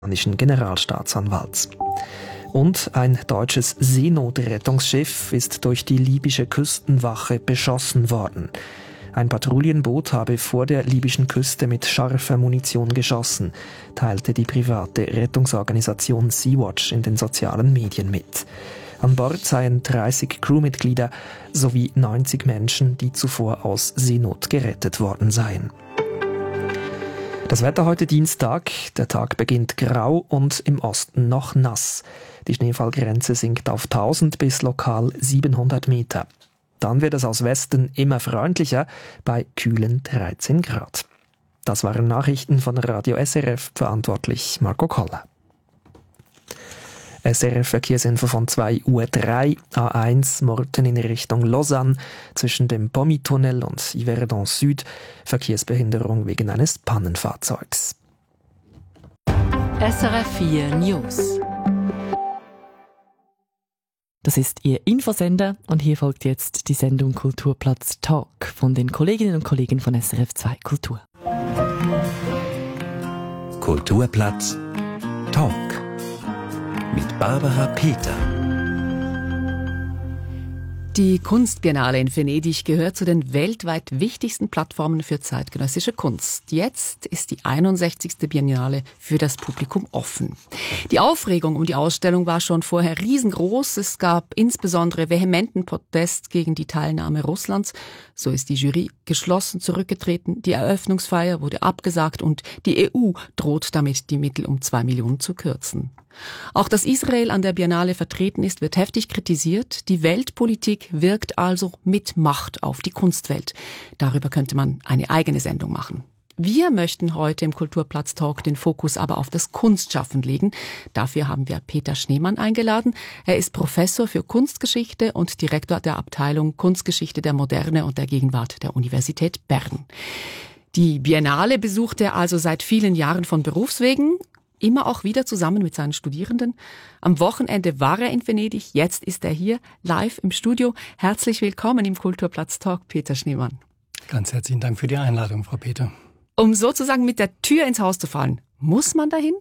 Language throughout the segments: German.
Generalstaatsanwalts. Und ein deutsches Seenotrettungsschiff ist durch die libysche Küstenwache beschossen worden. Ein Patrouillenboot habe vor der libyschen Küste mit scharfer Munition geschossen, teilte die private Rettungsorganisation Sea-Watch in den sozialen Medien mit. An Bord seien 30 Crewmitglieder sowie 90 Menschen, die zuvor aus Seenot gerettet worden seien. Das Wetter heute Dienstag. Der Tag beginnt grau und im Osten noch nass. Die Schneefallgrenze sinkt auf 1000 bis lokal 700 Meter. Dann wird es aus Westen immer freundlicher bei kühlen 13 Grad. Das waren Nachrichten von Radio SRF, verantwortlich Marco Koller. SRF-Verkehrsinfo von 2:03 Uhr, A1 Morten in Richtung Lausanne, zwischen dem Pommi-Tunnel und Yverdon Süd, Verkehrsbehinderung wegen eines Pannenfahrzeugs. SRF 4 News. Das ist Ihr Infosender und hier folgt jetzt die Sendung Kulturplatz Talk von den Kolleginnen und Kollegen von SRF 2 Kultur. Kulturplatz Talk mit Barbara Peter. Die Kunstbiennale in Venedig gehört zu den weltweit wichtigsten Plattformen für zeitgenössische Kunst. Jetzt ist die 61. Biennale für das Publikum offen. Die Aufregung um die Ausstellung war schon vorher riesengroß. Es gab insbesondere vehementen Protest gegen die Teilnahme Russlands. So ist die Jury geschlossen zurückgetreten. Die Eröffnungsfeier wurde abgesagt und die EU droht damit, die Mittel um 2 Millionen zu kürzen. Auch dass Israel an der Biennale vertreten ist, wird heftig kritisiert. Die Weltpolitik wirkt also mit Macht auf die Kunstwelt. Darüber könnte man eine eigene Sendung machen. Wir möchten heute im Kulturplatz Talk den Fokus aber auf das Kunstschaffen legen. Dafür haben wir Peter Schneemann eingeladen. Er ist Professor für Kunstgeschichte und Direktor der Abteilung Kunstgeschichte der Moderne und der Gegenwart der Universität Bern. Die Biennale besucht er also seit vielen Jahren von Berufswegen, immer auch wieder zusammen mit seinen Studierenden. Am Wochenende war er in Venedig, jetzt ist er hier live im Studio. Herzlich willkommen im Kulturplatz Talk, Peter Schneemann. Ganz herzlichen Dank für die Einladung, Frau Peter. Um sozusagen mit der Tür ins Haus zu fallen, muss man dahin?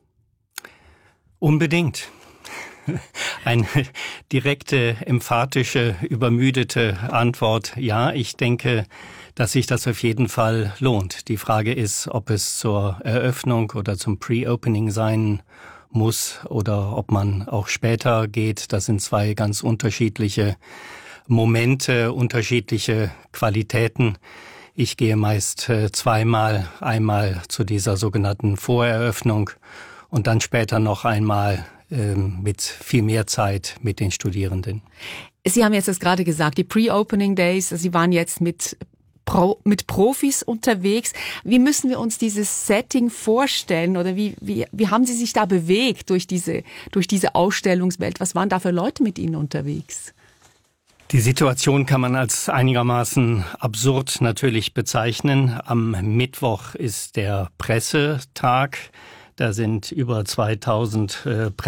Unbedingt. Eine direkte, emphatische, übermüdete Antwort. Ja, ich denke, dass sich das auf jeden Fall lohnt. Die Frage ist, ob es zur Eröffnung oder zum Pre-Opening sein muss oder ob man auch später geht. Das sind zwei ganz unterschiedliche Momente, unterschiedliche Qualitäten. Ich gehe meist zweimal, einmal zu dieser sogenannten Voreröffnung und dann später noch einmal mit viel mehr Zeit mit den Studierenden. Sie haben jetzt das gerade gesagt, die Pre-Opening Days, Sie waren jetzt mit Profis unterwegs. Wie müssen wir uns dieses Setting vorstellen oder wie haben Sie sich da bewegt durch diese Ausstellungswelt? Was waren da für Leute mit Ihnen unterwegs? Die Situation kann man als einigermaßen absurd natürlich bezeichnen. Am Mittwoch ist der Pressetag. Da sind über 3000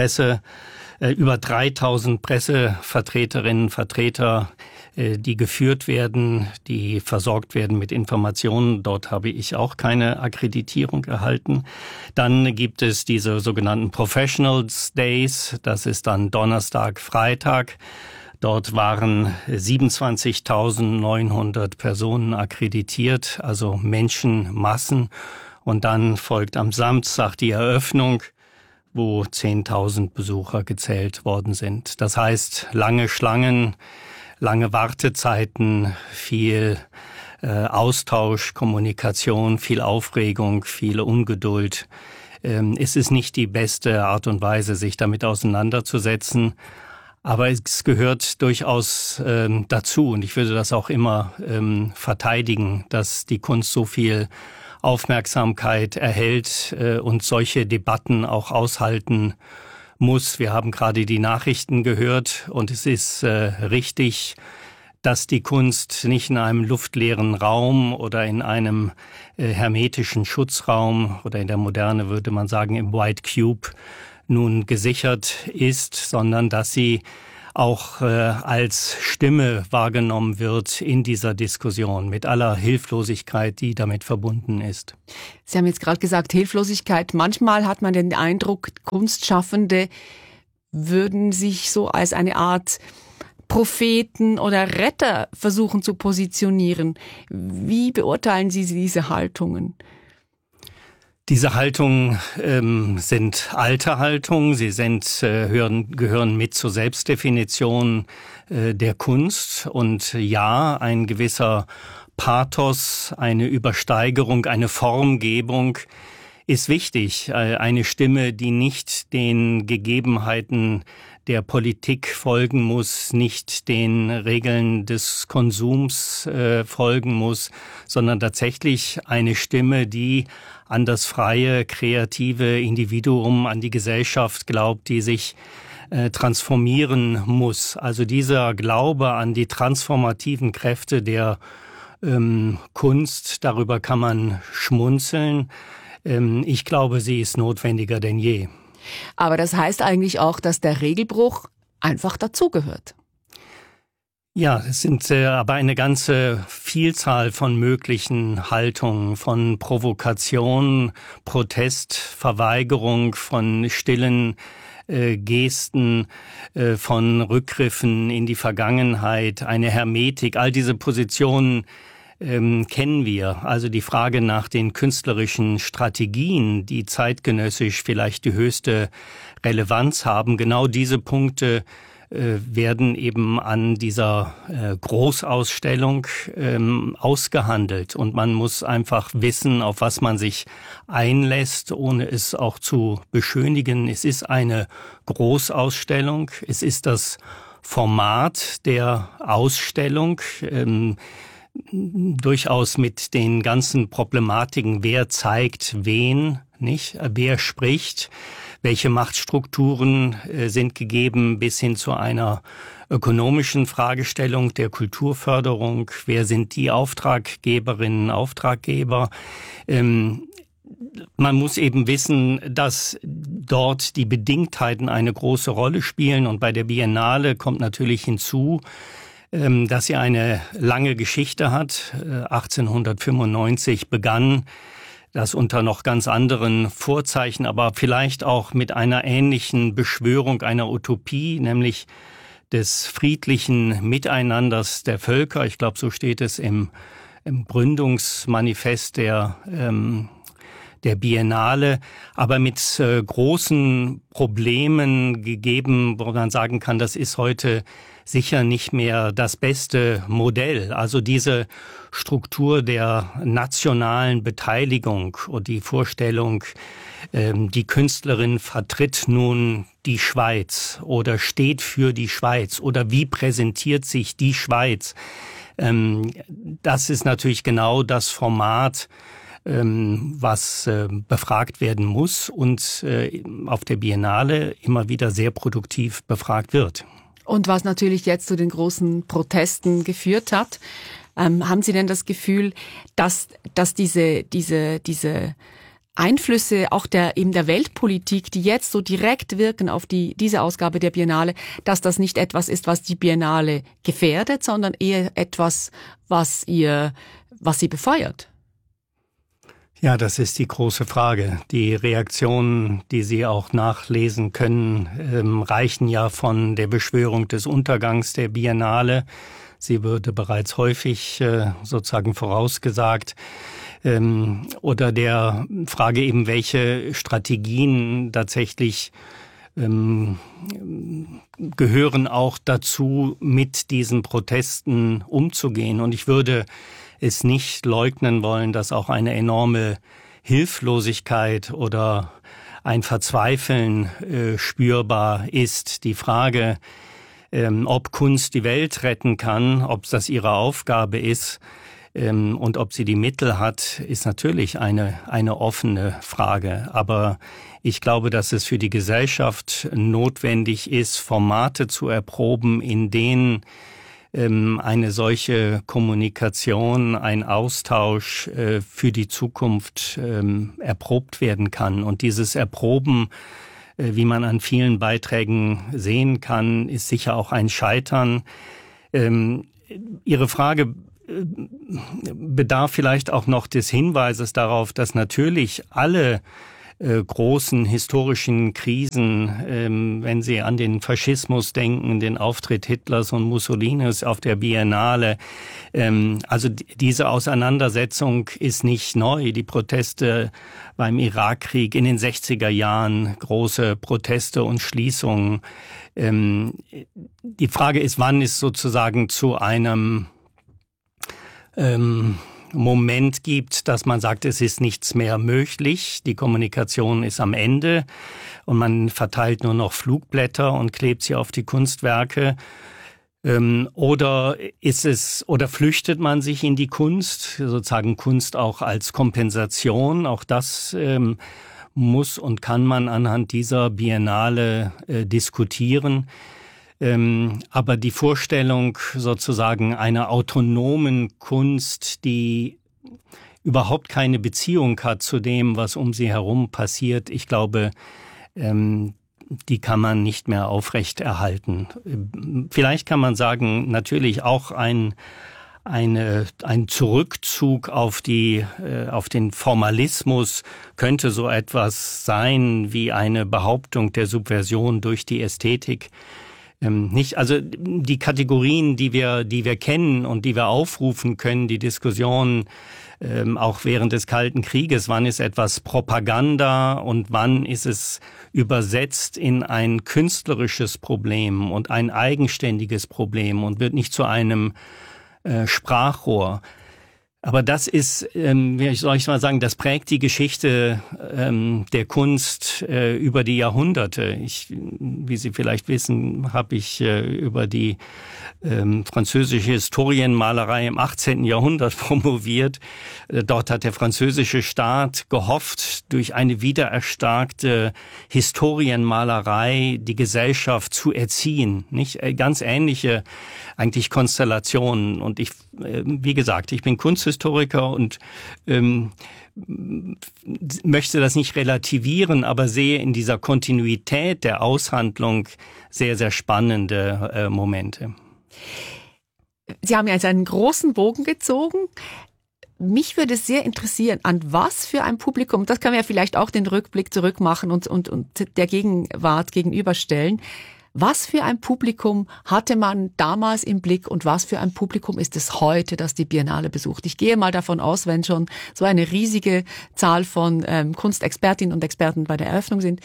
Pressevertreterinnen, Vertreter, die geführt werden, die versorgt werden mit Informationen. Dort habe ich auch keine Akkreditierung erhalten. Dann gibt es diese sogenannten Professionals Days. Das ist dann Donnerstag, Freitag. Dort waren 27.900 Personen akkreditiert, also Menschenmassen. Und dann folgt am Samstag die Eröffnung, wo 10.000 Besucher gezählt worden sind. Das heißt, lange Schlangen, lange Wartezeiten, viel Austausch, Kommunikation, viel Aufregung, viel Ungeduld. Es ist nicht die beste Art und Weise, sich damit auseinanderzusetzen. Aber es gehört durchaus dazu. Und ich würde das auch immer verteidigen, dass die Kunst so viel Aufmerksamkeit erhält und solche Debatten auch aushalten muss. Wir haben gerade die Nachrichten gehört und es ist richtig, dass die Kunst nicht in einem luftleeren Raum oder in einem hermetischen Schutzraum oder in der Moderne würde man sagen im White Cube nun gesichert ist, sondern dass sie auch als Stimme wahrgenommen wird in dieser Diskussion mit aller Hilflosigkeit, die damit verbunden ist. Sie haben jetzt gerade gesagt, Hilflosigkeit. Manchmal hat man den Eindruck, Kunstschaffende würden sich so als eine Art Propheten oder Retter versuchen zu positionieren. Wie beurteilen Sie diese Haltungen? Diese Haltungen sind alte Haltungen, sie gehören mit zur Selbstdefinition der Kunst. Und ja, ein gewisser Pathos, eine Übersteigerung, eine Formgebung ist wichtig. Eine Stimme, die nicht den Gegebenheiten der Politik folgen muss, nicht den Regeln des Konsums folgen muss, sondern tatsächlich eine Stimme, die an das freie, kreative Individuum, an die Gesellschaft glaubt, die sich transformieren muss. Also dieser Glaube an die transformativen Kräfte der Kunst, darüber kann man schmunzeln. Ich glaube, sie ist notwendiger denn je. Aber das heißt eigentlich auch, dass der Regelbruch einfach dazugehört. Ja, es sind aber eine ganze Vielzahl von möglichen Haltungen, von Provokation, Protest, Verweigerung, von stillen Gesten, von Rückgriffen in die Vergangenheit, eine Hermetik. All diese Positionen kennen wir. Also die Frage nach den künstlerischen Strategien, die zeitgenössisch vielleicht die höchste Relevanz haben, genau diese Punkte werden eben an dieser Großausstellung ausgehandelt. Und man muss einfach wissen, auf was man sich einlässt, ohne es auch zu beschönigen. Es ist eine Großausstellung. Es ist das Format der Ausstellung, durchaus mit den ganzen Problematiken, wer zeigt wen, nicht? Wer spricht, welche Machtstrukturen sind gegeben, bis hin zu einer ökonomischen Fragestellung der Kulturförderung, wer sind die Auftraggeberinnen, Auftraggeber. Man muss eben wissen, dass dort die Bedingtheiten eine große Rolle spielen, und bei der Biennale kommt natürlich hinzu, dass sie eine lange Geschichte hat. 1895 begann das unter noch ganz anderen Vorzeichen, aber vielleicht auch mit einer ähnlichen Beschwörung einer Utopie, nämlich des friedlichen Miteinanders der Völker. Ich glaube, so steht es im Gründungsmanifest der Biennale, aber mit großen Problemen gegeben, wo man sagen kann, das ist heute sicher nicht mehr das beste Modell. Also diese Struktur der nationalen Beteiligung und die Vorstellung, die Künstlerin vertritt nun die Schweiz oder steht für die Schweiz oder wie präsentiert sich die Schweiz, das ist natürlich genau das Format, was befragt werden muss und auf der Biennale immer wieder sehr produktiv befragt wird. Und was natürlich jetzt zu den großen Protesten geführt hat. Haben Sie denn das Gefühl, dass diese Einflüsse auch der Weltpolitik, die jetzt so direkt wirken auf diese Ausgabe der Biennale, dass das nicht etwas ist, was die Biennale gefährdet, sondern eher etwas, was sie befeuert? Ja, das ist die große Frage. Die Reaktionen, die Sie auch nachlesen können, reichen ja von der Beschwörung des Untergangs der Biennale. Sie wurde bereits häufig sozusagen vorausgesagt. Oder der Frage eben, welche Strategien tatsächlich gehören auch dazu, mit diesen Protesten umzugehen. Und ich würde es nicht leugnen wollen, dass auch eine enorme Hilflosigkeit oder ein Verzweifeln spürbar ist. Die Frage, ob Kunst die Welt retten kann, ob das ihre Aufgabe ist und ob sie die Mittel hat, ist natürlich eine offene Frage. Aber ich glaube, dass es für die Gesellschaft notwendig ist, Formate zu erproben, in denen eine solche Kommunikation, ein Austausch für die Zukunft erprobt werden kann. Und dieses Erproben wie man an vielen Beiträgen sehen kann, ist sicher auch ein Scheitern. Ihre Frage bedarf vielleicht auch noch des Hinweises darauf, dass natürlich alle großen historischen Krisen, wenn Sie an den Faschismus denken, den Auftritt Hitlers und Mussolinis auf der Biennale, also diese Auseinandersetzung ist nicht neu. Die Proteste beim Irakkrieg in den 60er Jahren, große Proteste und Schließungen. Die Frage ist, wann es sozusagen zu einem Moment gibt, dass man sagt, es ist nichts mehr möglich, die Kommunikation ist am Ende und man verteilt nur noch Flugblätter und klebt sie auf die Kunstwerke. Oder flüchtet man sich in die Kunst, sozusagen Kunst auch als Kompensation, auch das muss und kann man anhand dieser Biennale diskutieren. Aber die Vorstellung sozusagen einer autonomen Kunst, die überhaupt keine Beziehung hat zu dem, was um sie herum passiert, ich glaube, die kann man nicht mehr aufrechterhalten. Vielleicht kann man sagen, natürlich auch ein Zurückzug auf den Formalismus könnte so etwas sein wie eine Behauptung der Subversion durch die Ästhetik. Nicht, also die Kategorien, die wir kennen und die wir aufrufen können, die Diskussion auch während des Kalten Krieges, wann ist etwas Propaganda und wann ist es übersetzt in ein künstlerisches Problem und ein eigenständiges Problem und wird nicht zu einem Sprachrohr. Aber das ist, wie soll ich mal sagen, das prägt die Geschichte der Kunst über die Jahrhunderte. Wie Sie vielleicht wissen, habe ich über die französische Historienmalerei im 18. Jahrhundert promoviert. Dort hat der französische Staat gehofft, durch eine wiedererstarkte Historienmalerei die Gesellschaft zu erziehen. Nicht ganz ähnliche eigentlich Konstellationen. Und wie gesagt, ich bin Kunsthistoriker und möchte das nicht relativieren, aber sehe in dieser Kontinuität der Aushandlung sehr, sehr spannende Momente. Sie haben jetzt einen großen Bogen gezogen. Mich würde es sehr interessieren, an was für ein Publikum, das können wir ja vielleicht auch den Rückblick zurück machen und der Gegenwart gegenüberstellen. Was für ein Publikum hatte man damals im Blick und was für ein Publikum ist es heute, das die Biennale besucht? Ich gehe mal davon aus, wenn schon so eine riesige Zahl von Kunstexpertinnen und Experten bei der Eröffnung sind,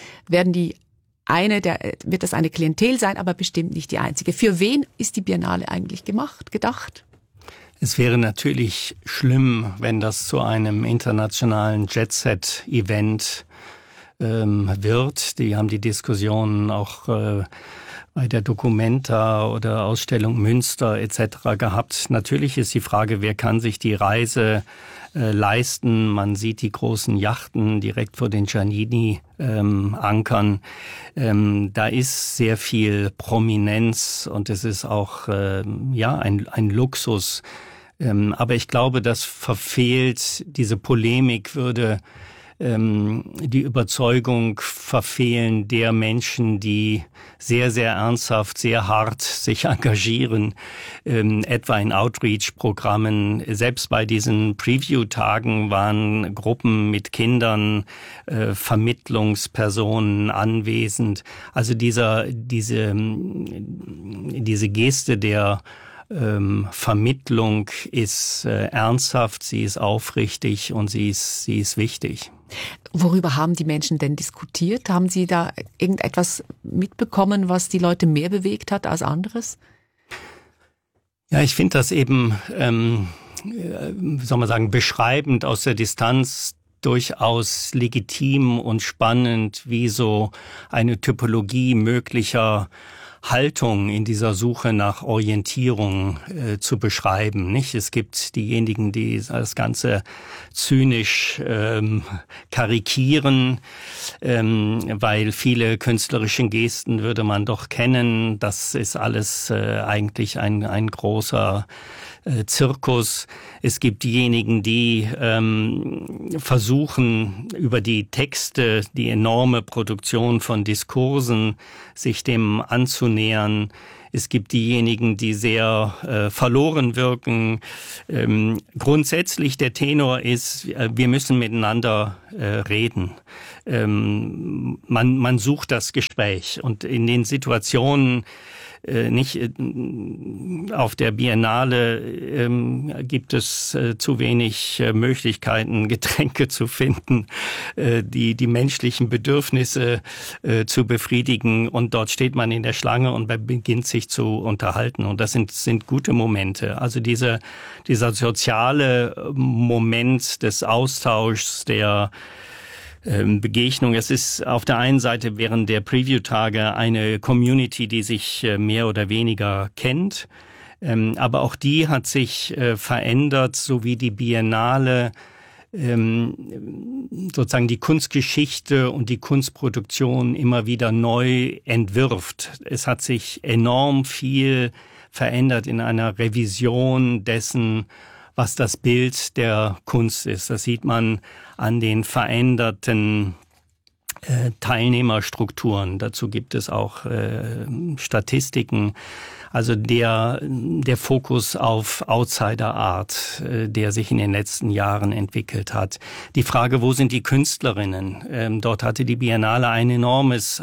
wird das eine Klientel sein, aber bestimmt nicht die einzige. Für wen ist die Biennale eigentlich gedacht? Es wäre natürlich schlimm, wenn das zu einem internationalen Jet-Set-Event wird. Die haben die Diskussionen auch bei der Documenta oder Ausstellung Münster etc. gehabt. Natürlich ist die Frage, wer kann sich die Reise leisten. Man sieht die großen Yachten direkt vor den Giannini-Ankern. Da ist sehr viel Prominenz und es ist auch ein Luxus. Aber ich glaube, das verfehlt, diese Polemik würde die Überzeugung verfehlen der Menschen, die sehr, sehr ernsthaft, sehr hart sich engagieren, etwa in Outreach-Programmen. Selbst bei diesen Preview-Tagen waren Gruppen mit Kindern, Vermittlungspersonen anwesend. Also diese Geste der Vermittlung ist ernsthaft, sie ist aufrichtig und sie ist wichtig. Worüber haben die Menschen denn diskutiert? Haben Sie da irgendetwas mitbekommen, was die Leute mehr bewegt hat als anderes? Ja, ich finde das eben, beschreibend aus der Distanz durchaus legitim und spannend, wie so eine Typologie möglicher Haltung in dieser Suche nach Orientierung zu beschreiben, nicht? Es gibt diejenigen, die das Ganze zynisch karikieren, weil viele künstlerische Gesten würde man doch kennen. Das ist alles eigentlich ein großer Zirkus. Es gibt diejenigen, die versuchen, über die Texte, die enorme Produktion von Diskursen, sich dem anzunähern. Es gibt diejenigen, die sehr verloren wirken. Grundsätzlich der Tenor ist, wir müssen miteinander reden. Man sucht das Gespräch. Und in den Situationen, nicht auf der Biennale gibt es zu wenig Möglichkeiten, Getränke zu finden, die menschlichen Bedürfnisse zu befriedigen. Und dort steht man in der Schlange und beginnt sich zu unterhalten. Und das sind gute Momente. Also dieser soziale Moment des Austauschs, der Begegnung. Es ist auf der einen Seite während der Preview-Tage eine Community, die sich mehr oder weniger kennt. Aber auch die hat sich verändert, so wie die Biennale sozusagen die Kunstgeschichte und die Kunstproduktion immer wieder neu entwirft. Es hat sich enorm viel verändert in einer Revision dessen, was das Bild der Kunst ist. Das sieht man an den veränderten Teilnehmerstrukturen. Dazu gibt es auch Statistiken. Also der Fokus auf Outsider-Art, der sich in den letzten Jahren entwickelt hat. Die Frage, wo sind die Künstlerinnen? Dort hatte die Biennale ein enormes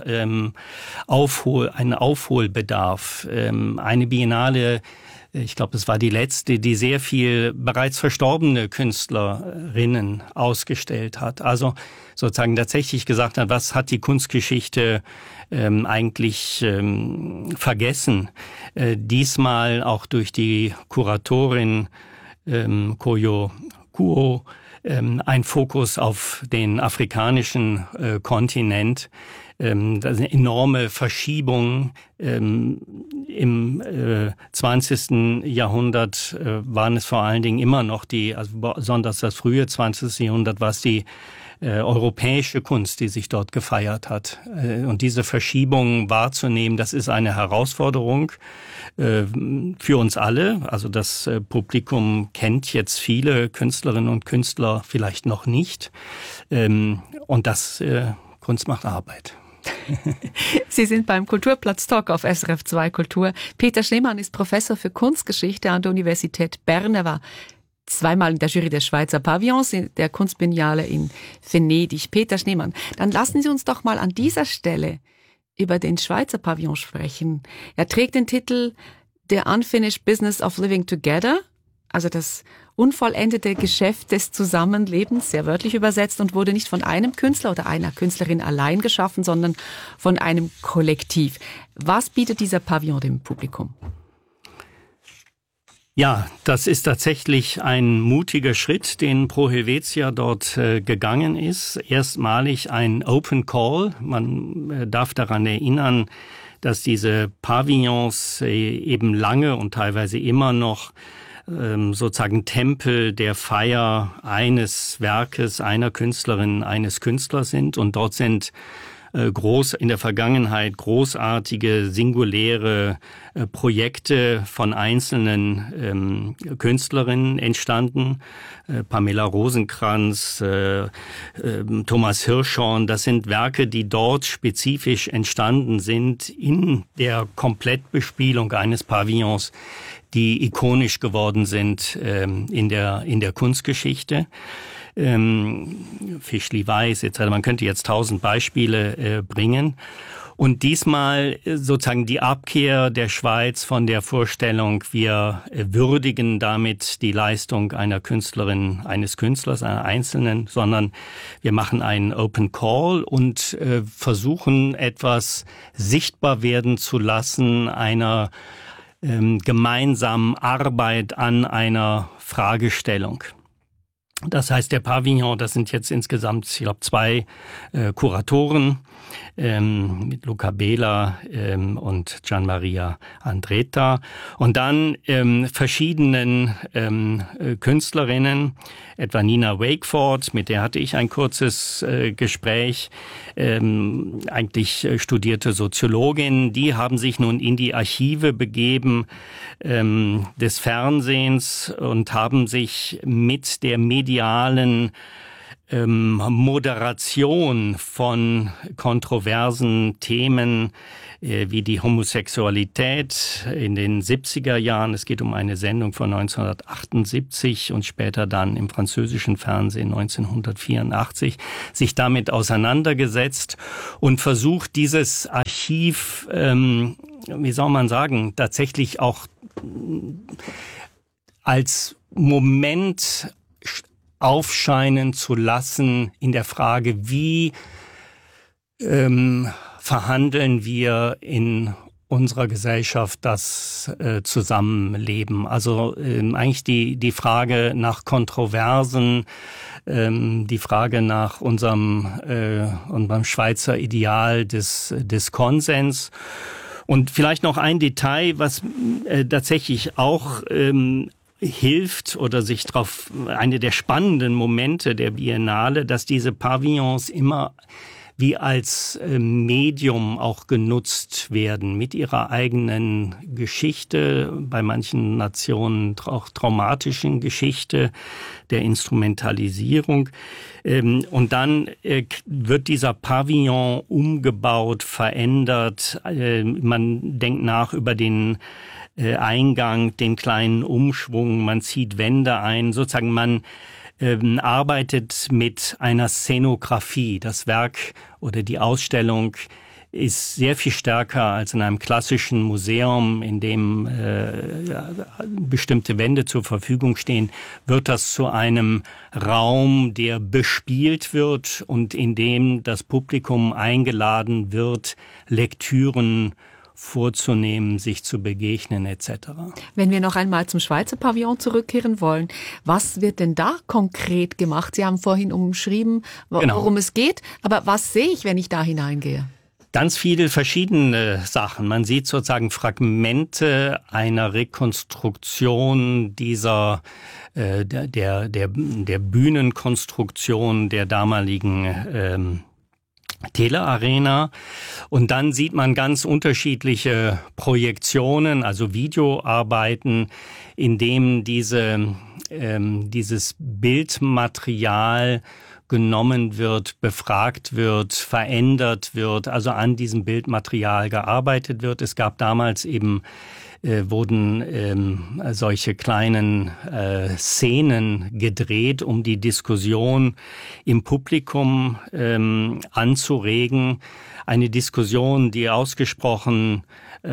Aufholbedarf. Eine Biennale, ich glaube, es war die letzte, die sehr viel bereits verstorbene Künstlerinnen ausgestellt hat. Also sozusagen tatsächlich gesagt hat, was hat die Kunstgeschichte eigentlich vergessen? Diesmal auch durch die Kuratorin Koyo Kuo ein Fokus auf den afrikanischen Kontinent. Das ist eine enorme Verschiebung. Im 20. Jahrhundert waren es vor allen Dingen immer noch besonders das frühe 20. Jahrhundert, war es die europäische Kunst, die sich dort gefeiert hat. Und diese Verschiebung wahrzunehmen, das ist eine Herausforderung für uns alle. Also das Publikum kennt jetzt viele Künstlerinnen und Künstler vielleicht noch nicht. Und Kunst macht Arbeit. Sie sind beim Kulturplatz Talk auf SRF 2 Kultur. Peter Schneemann ist Professor für Kunstgeschichte an der Universität Bern. Er war zweimal in der Jury des Schweizer Pavillons in der Kunstbiennale in Venedig. Peter Schneemann, dann lassen Sie uns doch mal an dieser Stelle über den Schweizer Pavillon sprechen. Er trägt den Titel The Unfinished Business of Living Together, also das unvollendete Geschäft des Zusammenlebens, sehr wörtlich übersetzt, und wurde nicht von einem Künstler oder einer Künstlerin allein geschaffen, sondern von einem Kollektiv. Was bietet dieser Pavillon dem Publikum? Ja, das ist tatsächlich ein mutiger Schritt, den Pro Helvetia dort gegangen ist. Erstmalig ein Open Call. Man darf daran erinnern, dass diese Pavillons eben lange und teilweise immer noch sozusagen Tempel der Feier eines Werkes, einer Künstlerin, eines Künstlers sind. Und dort sind in der Vergangenheit großartige, singuläre Projekte von einzelnen Künstlerinnen entstanden. Pamela Rosenkrantz, Thomas Hirschhorn, das sind Werke, die dort spezifisch entstanden sind in der Komplettbespielung eines Pavillons, die ikonisch geworden sind in der Kunstgeschichte. Fischli Weiß etc. Man könnte jetzt 1000 Beispiele bringen. Und diesmal sozusagen die Abkehr der Schweiz von der Vorstellung, wir würdigen damit die Leistung einer Künstlerin, eines Künstlers, einer Einzelnen, sondern wir machen einen Open Call und versuchen etwas sichtbar werden zu lassen, einer gemeinsamen Arbeit an einer Fragestellung. Das heißt, der Pavillon, das sind jetzt insgesamt, ich glaube, 2 Kuratoren, mit Luca Bela und Gian Maria Andretta. Und dann verschiedenen Künstlerinnen, etwa Nina Wakeford, mit der hatte ich ein kurzes Gespräch, eigentlich studierte Soziologin, die haben sich nun in die Archive begeben des Fernsehens und haben sich mit der medialen Moderation von kontroversen Themen wie die Homosexualität in den 70er Jahren. Es geht um eine Sendung von 1978 und später dann im französischen Fernsehen 1984, sich damit auseinandergesetzt und versucht, dieses Archiv, wie soll man sagen, tatsächlich auch als Moment aufscheinen zu lassen in der Frage, wie verhandeln wir in unserer Gesellschaft das Zusammenleben. Also eigentlich die Frage nach Kontroversen, die Frage nach unserem Schweizer Ideal des Konsens. Und vielleicht noch ein Detail, was tatsächlich auch hilft oder sich drauf, eine der spannenden Momente der Biennale, dass diese Pavillons immer wie als Medium auch genutzt werden mit ihrer eigenen Geschichte, bei manchen Nationen auch traumatischen Geschichte der Instrumentalisierung. Und dann wird dieser Pavillon umgebaut, verändert. Man denkt nach über den Eingang, den kleinen Umschwung, man zieht Wände ein, sozusagen man arbeitet mit einer Szenografie. Das Werk oder die Ausstellung ist sehr viel stärker als in einem klassischen Museum, in dem bestimmte Wände zur Verfügung stehen, wird das zu einem Raum, der bespielt wird und in dem das Publikum eingeladen wird, Lektüren vorzunehmen, sich zu begegnen etc. Wenn wir noch einmal zum Schweizer Pavillon zurückkehren wollen, was wird denn da konkret gemacht? Sie haben vorhin umschrieben, worum es geht, aber was sehe ich, wenn ich da hineingehe? Ganz viele verschiedene Sachen. Man sieht sozusagen Fragmente einer Rekonstruktion dieser der Bühnenkonstruktion der damaligen Telearena. Und dann sieht man ganz unterschiedliche Projektionen, also Videoarbeiten, in dem dieses Bildmaterial genommen wird, befragt wird, verändert wird, also an diesem Bildmaterial gearbeitet wird. Es gab damals eben wurden solche kleinen Szenen gedreht, um die Diskussion im Publikum anzuregen. Eine Diskussion, die ausgesprochen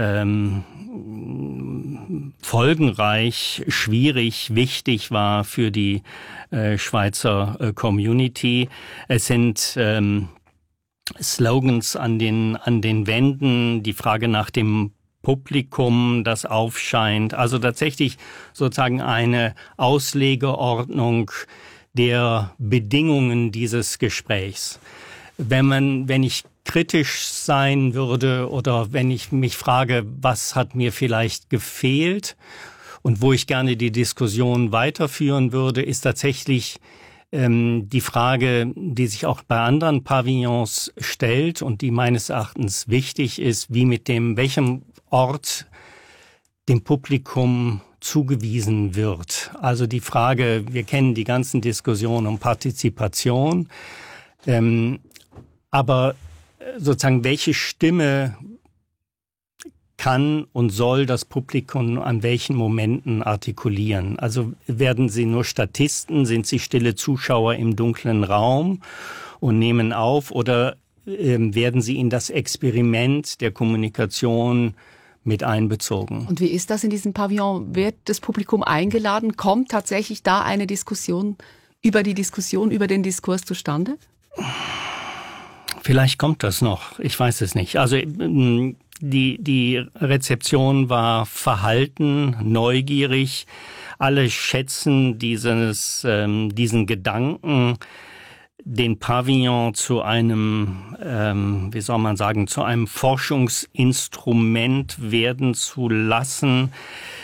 folgenreich, schwierig, wichtig war für die Schweizer Community. Es sind Slogans an den Wänden, die Frage nach dem Publikum, das aufscheint. Also tatsächlich sozusagen eine Auslegeordnung der Bedingungen dieses Gesprächs. Wenn ich kritisch sein würde oder wenn ich mich frage, was hat mir vielleicht gefehlt und wo ich gerne die Diskussion weiterführen würde, ist tatsächlich die Frage, die sich auch bei anderen Pavillons stellt und die meines Erachtens wichtig ist, wie mit welchem Ort dem Publikum zugewiesen wird. Also die Frage, wir kennen die ganzen Diskussionen um Partizipation, aber sozusagen welche Stimme kann und soll das Publikum an welchen Momenten artikulieren? Also werden sie nur Statisten, sind sie stille Zuschauer im dunklen Raum und nehmen auf oder werden sie in das Experiment der Kommunikation mit einbezogen? Und wie ist das in diesem Pavillon? Wird das Publikum eingeladen? Kommt tatsächlich da eine Diskussion über den Diskurs zustande? Vielleicht kommt das noch. Ich weiß es nicht. Also die Rezeption war verhalten, neugierig. Alle schätzen diesen Gedanken, den Pavillon zu einem, zu einem Forschungsinstrument werden zu lassen.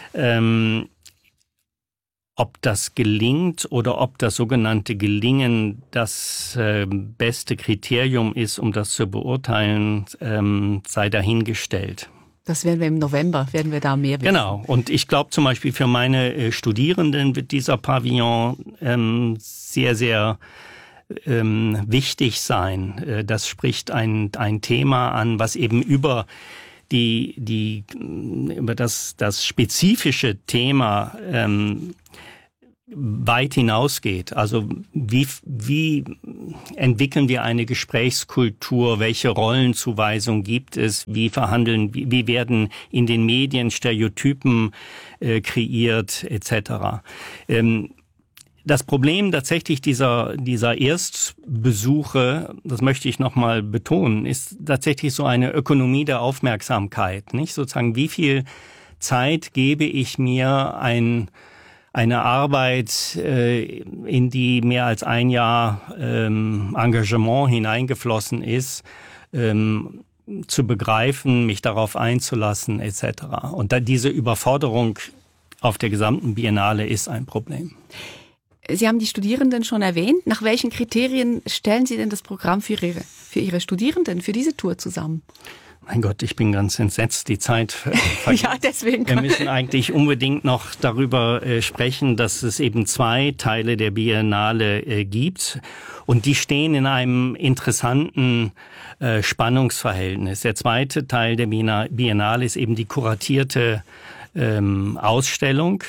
Ob das gelingt oder ob das sogenannte Gelingen das beste Kriterium ist, um das zu beurteilen, sei dahingestellt. Das werden wir im November, werden wir da mehr wissen. Genau. Und ich glaube zum Beispiel für meine Studierenden wird dieser Pavillon sehr, sehr wichtig sein. Das spricht ein Thema an, was eben über das spezifische Thema weit hinausgeht. Also wie entwickeln wir eine Gesprächskultur? Welche Rollenzuweisung gibt es? Wie werden in den Medien Stereotypen kreiert etc.? Das Problem tatsächlich dieser Erstbesuche, das möchte ich nochmal betonen, ist tatsächlich so eine Ökonomie der Aufmerksamkeit, nicht? Sozusagen, wie viel Zeit gebe ich mir eine Arbeit, in die mehr als ein Jahr Engagement hineingeflossen ist, zu begreifen, mich darauf einzulassen etc. Und diese Überforderung auf der gesamten Biennale ist ein Problem. Sie haben die Studierenden schon erwähnt. Nach welchen Kriterien stellen Sie denn das Programm für Ihre Studierenden, für diese Tour zusammen? Mein Gott, ich bin ganz entsetzt, die Zeit vergeht. Ja, deswegen. Wir müssen eigentlich unbedingt noch darüber sprechen, dass es eben 2 Teile der Biennale gibt. Und die stehen in einem interessanten Spannungsverhältnis. Der zweite Teil der Biennale ist eben die kuratierte Ausstellung,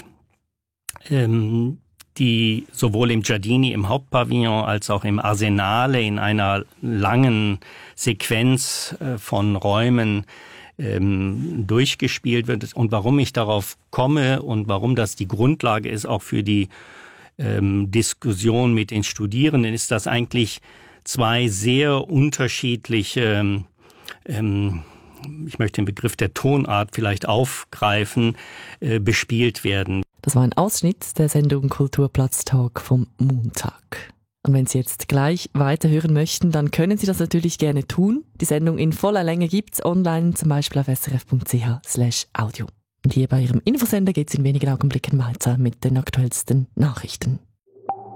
die sowohl im Giardini, im Hauptpavillon, als auch im Arsenale in einer langen Sequenz von Räumen durchgespielt wird. Und warum ich darauf komme und warum das die Grundlage ist, auch für die Diskussion mit den Studierenden, ist, dass eigentlich 2 sehr unterschiedliche, ich möchte den Begriff der Tonart vielleicht aufgreifen, bespielt werden. Das war ein Ausschnitt der Sendung Kulturplatz Talk vom Montag. Und wenn Sie jetzt gleich weiterhören möchten, dann können Sie das natürlich gerne tun. Die Sendung in voller Länge gibt's online, zum Beispiel auf srf.ch/audio. Und hier bei Ihrem Infosender geht's in wenigen Augenblicken weiter mit den aktuellsten Nachrichten.